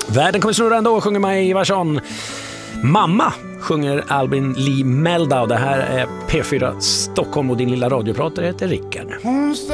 Världen kommer snurra ändå, sjunger Maj Ivarsson. Mamma sjunger Albin Lee Meldau. Det här är P4 Stockholm och din lilla radiopratare heter Rickard.